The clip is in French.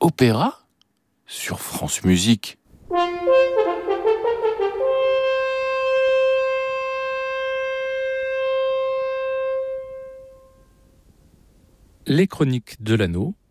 opéra sur France Musique. Les Chroniques de l'Anneau,